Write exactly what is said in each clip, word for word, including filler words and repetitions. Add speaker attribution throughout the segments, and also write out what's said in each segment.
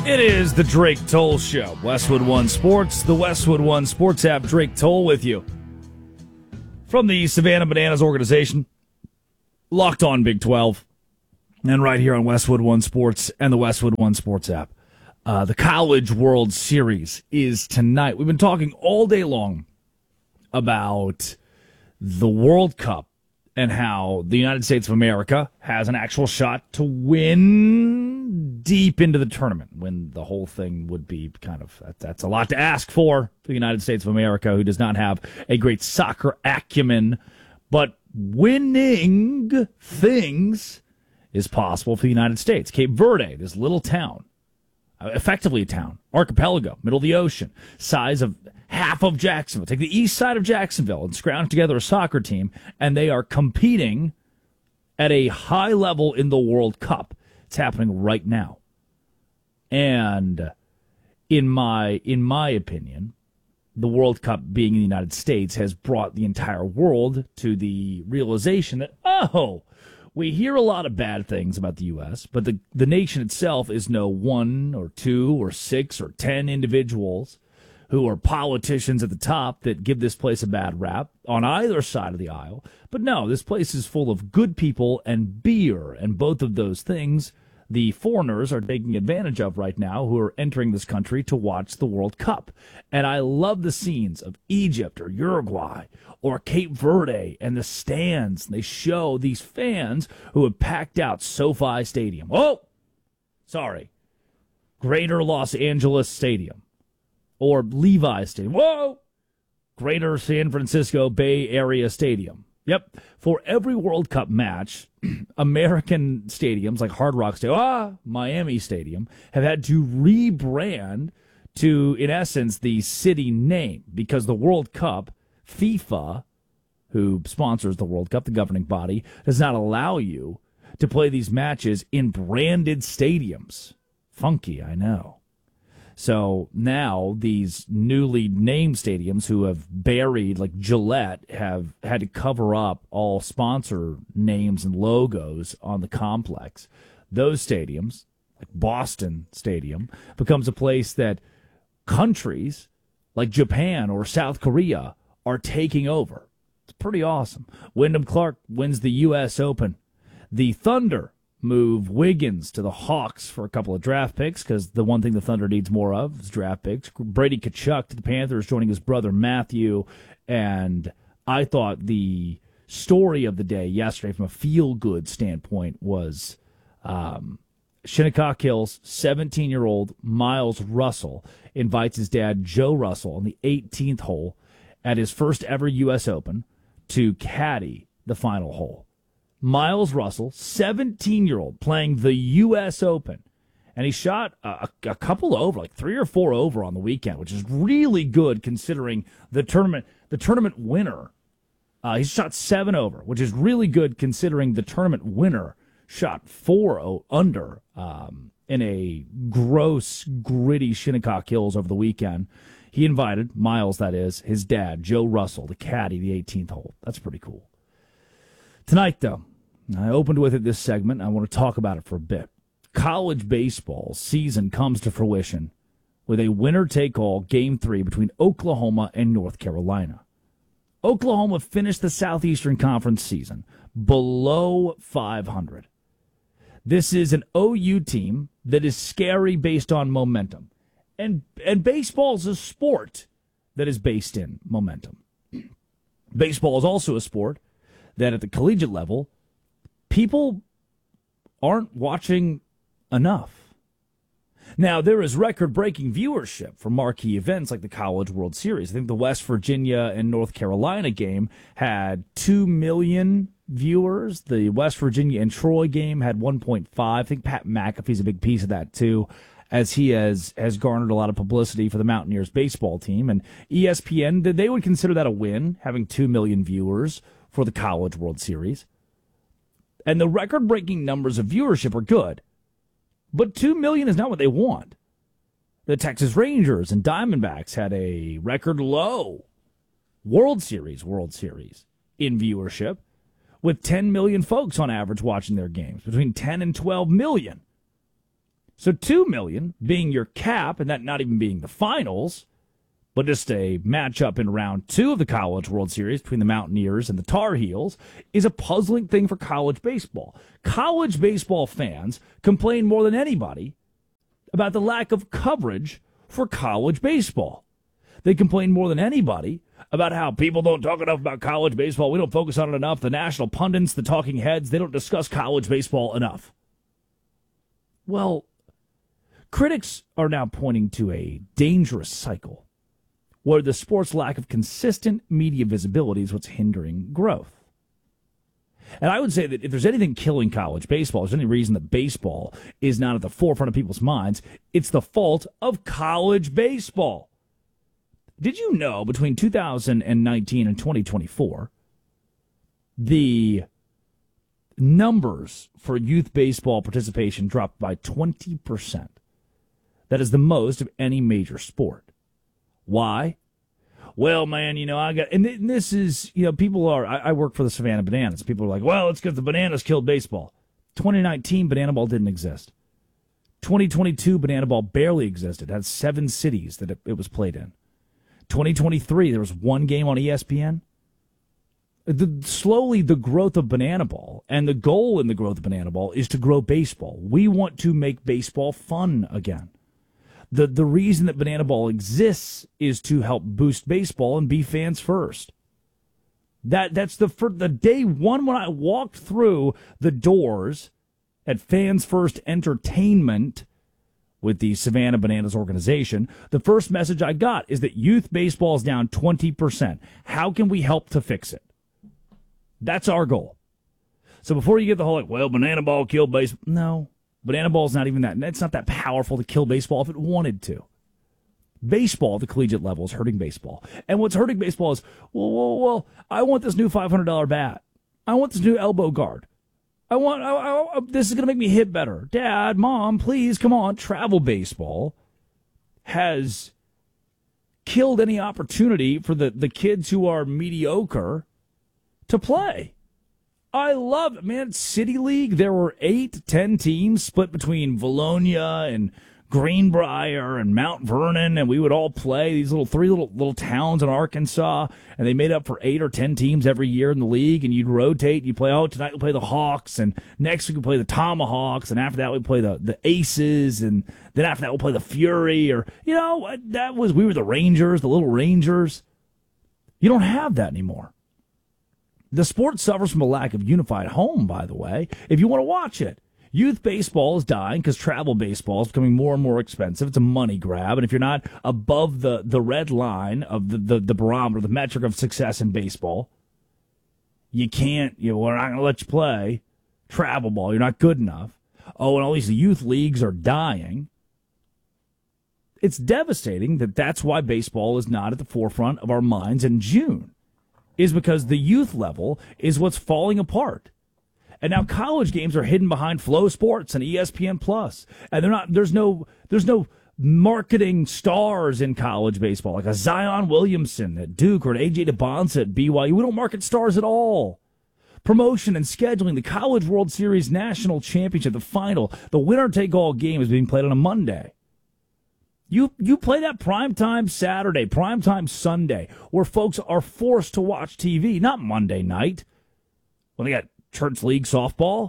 Speaker 1: It is the Drake Toll Show. Westwood One Sports, the Westwood One Sports app. Drake Toll with you. From the Savannah Bananas organization, Locked On Big twelve, and right here on Westwood One Sports and the Westwood One Sports app. Uh, the College World Series is tonight. We've been talking all day long about the World Cup and how the United States of America has an actual shot to win deep into the tournament, when the whole thing would be kind of, that's a lot to ask for the United States of America, who does not have a great soccer acumen, but winning things is possible for the United States. Cape Verde, this little town, effectively a town, archipelago, middle of the ocean, size of half of Jacksonville. Take the east side of Jacksonville and scrounge together a soccer team, and they are competing at a high level in the World Cup. It's happening right now. And in my in my opinion, the World Cup being in the United States has brought the entire world to the realization that, oh, we hear a lot of bad things about the U S, but the, the nation itself is no one or two or six or ten individuals who are politicians at the top that give this place a bad rap on either side of the aisle. But no, this place is full of good people and beer, and both of those things the foreigners are taking advantage of right now, who are entering this country to watch the World Cup. And I love the scenes of Egypt or Uruguay or Cape Verde and the stands. They show these fans who have packed out SoFi Stadium. Oh, sorry, Greater Los Angeles Stadium. Or Levi Stadium. Whoa! Greater San Francisco Bay Area Stadium. Yep. For every World Cup match, American stadiums like Hard Rock Stadium, ah, Miami Stadium, have had to rebrand to, in essence, the city name, because the World Cup, FIFA, who sponsors the World Cup, the governing body, does not allow you to play these matches in branded stadiums. Funky, I know. So now these newly named stadiums who have buried, like Gillette, have had to cover up all sponsor names and logos on the complex. Those stadiums, like Boston Stadium, becomes a place that countries like Japan or South Korea are taking over. It's pretty awesome. Wyndham Clark wins the U S Open. The Thunder move Wiggins to the Hawks for a couple of draft picks, because the one thing the Thunder needs more of is draft picks. Brady Tkachuk to the Panthers, joining his brother Matthew. And I thought the story of the day yesterday from a feel-good standpoint was um, Shinnecock Hills seventeen-year-old Miles Russell invites his dad Joe Russell on the eighteenth hole at his first ever U S Open to caddy the final hole. Miles Russell, seventeen-year-old, playing the U S Open. And he shot a, a couple over, like three or four over on the weekend, which is really good considering the tournament the tournament winner. Uh, he shot seven over, which is really good considering the tournament winner shot four o- under um, in a gross, gritty Shinnecock Hills over the weekend. He invited, Miles that is, his dad, Joe Russell, to caddy the eighteenth hole. That's pretty cool. Tonight, though, I opened with it this segment. I want to talk about it for a bit. College baseball season comes to fruition with a winner-take-all Game three between Oklahoma and North Carolina. Oklahoma finished the Southeastern Conference season below five hundred. This is an O U team that is scary based on momentum. And, and baseball is a sport that is based in momentum. Baseball is also a sport that at the collegiate level, people aren't watching enough. Now, there is record-breaking viewership for marquee events like the College World Series. I think the West Virginia and North Carolina game had two million viewers. The West Virginia and Troy game had one point five. I think Pat McAfee's a big piece of that, too, as he has, has garnered a lot of publicity for the Mountaineers baseball team. And E S P N, they would consider that a win, having two million viewers for the College World Series. And the record-breaking numbers of viewership are good. But two million is not what they want. The Texas Rangers and Diamondbacks had a record low World Series, World Series in viewership, with ten million folks on average watching their games, between ten and twelve million. So two million being your cap, and that not even being the finals, but just a matchup in round two of the College World Series between the Mountaineers and the Tar Heels, is a puzzling thing for college baseball. College baseball fans complain more than anybody about the lack of coverage for college baseball. They complain more than anybody about how people don't talk enough about college baseball. We don't focus on it enough. The national pundits, the talking heads, they don't discuss college baseball enough. Well, critics are now pointing to a dangerous cycle where the sport's lack of consistent media visibility is what's hindering growth. And I would say that if there's anything killing college baseball, if there's any reason that baseball is not at the forefront of people's minds, it's the fault of college baseball. Did you know between two thousand nineteen and twenty twenty-four, the numbers for youth baseball participation dropped by twenty percent? That is the most of any major sport. Why? Well, man, you know, I got, and this is, you know, people are, I, I work for the Savannah Bananas. People are like, well, it's because the Bananas killed baseball. twenty nineteen, Banana Ball didn't exist. twenty twenty-two, Banana Ball barely existed. It had seven cities that it, it was played in. twenty twenty-three, there was one game on E S P N. The, slowly, the growth of Banana Ball, and the goal in the growth of Banana Ball is to grow baseball. We want to make baseball fun again. The the reason that Banana Ball exists is to help boost baseball and be fans first. That that's the for the day one when I walked through the doors at Fans First Entertainment with the Savannah Bananas organization. The first message I got is that youth baseball is down twenty percent. How can we help to fix it? That's our goal. So before you get the whole like, well, Banana Ball killed baseball, no. Banana Ball is not even that. It's not that powerful to kill baseball if it wanted to. Baseball at the collegiate level is hurting baseball. And what's hurting baseball is, well, well, well I want this new five hundred dollars bat. I want this new elbow guard. I want, I, I, this is going to make me hit better. Dad, Mom, please, come on. Travel baseball has killed any opportunity for the, the kids who are mediocre to play. I love it, man. City League, there were eight, ten teams split between Valonia and Greenbrier and Mount Vernon, and we would all play these little three little little towns in Arkansas, and they made up for eight or ten teams every year in the league, and you'd rotate. You play, oh, tonight we'll play the Hawks, and next week we'll play the Tomahawks, and after that we'll play the, the Aces, and then after that we'll play the Fury, or, you know, that was, we were the Rangers, the Little Rangers. You don't have that anymore. The sport suffers from a lack of unified home, by the way, if you want to watch it. Youth baseball is dying because travel baseball is becoming more and more expensive. It's a money grab. And if you're not above the, the red line of the, the, the barometer, the metric of success in baseball, you can't, you know, we're not going to let you play travel ball. You're not good enough. Oh, and all these youth leagues are dying. It's devastating that that's why baseball is not at the forefront of our minds in June. Is because the youth level is what's falling apart. And now college games are hidden behind Flow Sports and E S P N Plus. And they're not there's no there's no marketing stars in college baseball, like a Zion Williamson at Duke or an A J DeBonsa at B Y U. We don't market stars at all. Promotion and scheduling, the College World Series National Championship, the final, the winner-take-all game is being played on a Monday. You you play that primetime Saturday, primetime Sunday, where folks are forced to watch T V, not Monday night, when they got church league softball.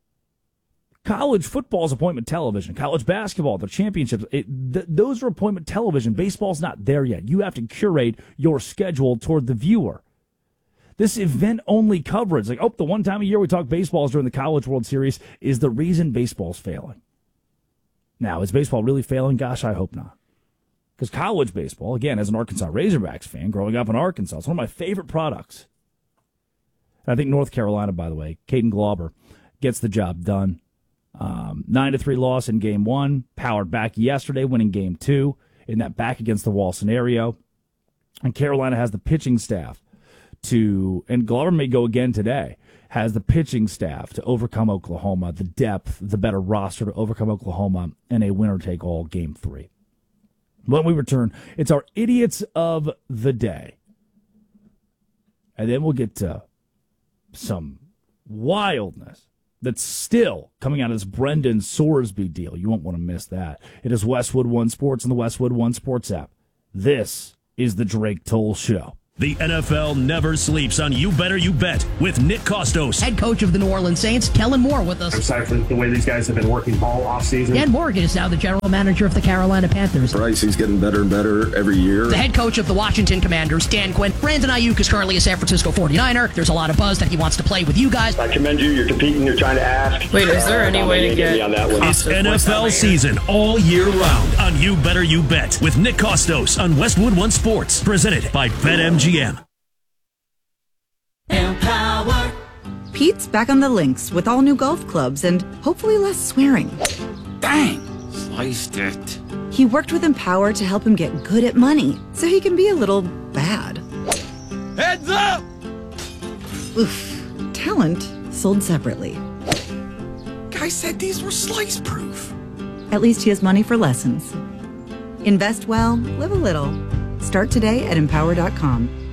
Speaker 1: College football is appointment television. College basketball, the championships, it, th- those are appointment television. Baseball's not there yet. You have to curate your schedule toward the viewer. This event-only coverage, like, oh, the one time a year we talk baseball is during the College World Series, is the reason baseball's failing. Now, is baseball really failing? Gosh, I hope not. Because college baseball, again, as an Arkansas Razorbacks fan, growing up in Arkansas, it's one of my favorite products. And I think North Carolina, by the way, Caden Glauber gets the job done. Um, nine to three loss in game one, powered back yesterday, winning game two in that back against the wall scenario. And Carolina has the pitching staff to, and Glauber may go again today, has the pitching staff to overcome Oklahoma, the depth, the better roster to overcome Oklahoma in a winner-take-all game three. When we return, it's our idiots of the day. And then we'll get to some wildness that's still coming out as Brendan Sorsby deal. You won't want to miss that. It is Westwood One Sports and the Westwood One Sports app. This is the Drake Toll Show.
Speaker 2: The N F L never sleeps on You Better You Bet with Nick Kostos.
Speaker 3: Head coach of the New Orleans Saints, Kellen Moore, with us.
Speaker 4: Aside from the way these guys have been working all offseason.
Speaker 3: Dan Morgan is now the general manager of the Carolina Panthers.
Speaker 5: Bryce, he's getting better and better every year.
Speaker 3: The head coach of the Washington Commanders, Dan Quinn. Brandon Ayuk is currently a San Francisco forty-niner. There's a lot of buzz that he wants to play with you guys.
Speaker 4: I commend you. You're competing. You're trying to ask.
Speaker 6: Wait, is there uh, any way to get...
Speaker 4: On that one.
Speaker 2: It's N F L season all year round on You Better You Bet with Nick Kostos on Westwood One Sports. Presented by BetMGM.
Speaker 7: Empower. Pete's back on the links with all new golf clubs and hopefully less swearing.
Speaker 8: Dang, sliced it.
Speaker 7: He worked with Empower to help him get good at money so he can be a little bad.
Speaker 8: Heads up!
Speaker 7: Oof. Talent sold separately.
Speaker 8: Guy said these were slice proof.
Speaker 7: At least he has money for lessons. Invest well, live a little. Start today at empower dot com.